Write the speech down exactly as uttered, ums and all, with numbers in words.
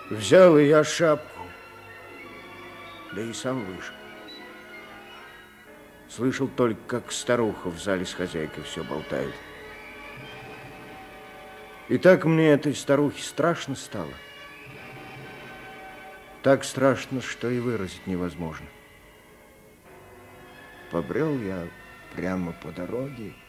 Взял и я шапку, да и сам вышел. Слышал только, как старуха в зале с хозяйкой все болтает. И так мне этой старухе страшно стало. Так страшно, что и выразить невозможно. Побрел я прямо по дороге,